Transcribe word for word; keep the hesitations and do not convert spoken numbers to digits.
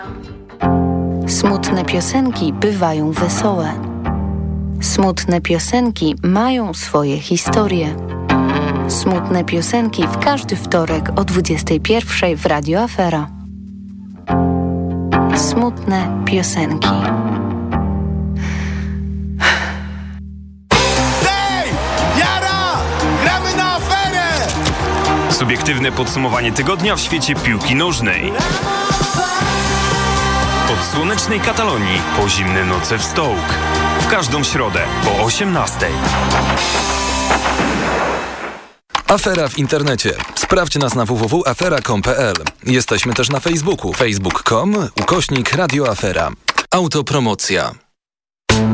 Smutne piosenki bywają wesołe. Smutne piosenki mają swoje historie. Smutne piosenki w każdy wtorek o dwudziestej pierwszej w Radio Afera. Smutne piosenki. Hej! Jara! Gramy na aferę! Subiektywne podsumowanie tygodnia w świecie piłki nożnej. Od słonecznej Katalonii po zimne noce w Stoke. W każdą środę po osiemnastej. Afera w internecie. Sprawdź nas na w w w kropka afera kropka com kropka p l. Jesteśmy też na Facebooku. facebook kropka com ukośnik Radio Afera. Autopromocja.